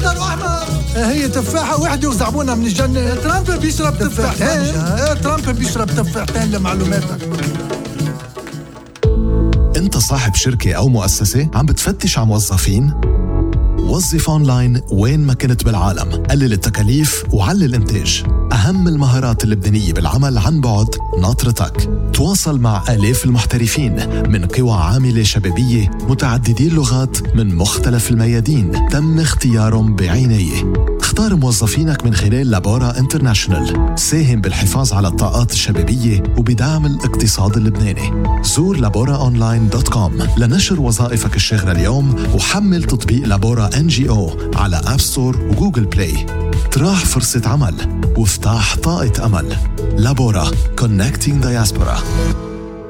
أخضر وأحمر. هي تفاحة واحدة وزعبونها من الجنة. ترامب بيشرب تفاحتين. ترامب بيشرب تفاحتين لمعلوماتك. انت صاحب شركة أو مؤسسة عم بتفتش على موظفين؟ وظف أونلاين وين ما كنت بالعالم. قلل التكاليف وعلي الإنتاج. أهم المهارات اللبنانية بالعمل عن بعد ناطرتك. تواصل مع آلاف المحترفين من قوى عاملة شبابية متعددي اللغات من مختلف الميادين تم اختيارهم بعناية. اختار موظفينك من خلال لابورا انترناشنال. ساهم بالحفاظ على الطاقات الشبابية وبدعم الاقتصاد اللبناني. زور laboraonline.com لنشر وظائفك الشاغرة اليوم وحمل تطبيق لابورا NGO على أب ستور وجوجل بلاي. تراح فرصة عمل وافتح طاقة أمل. لابورا Connecting Diaspora.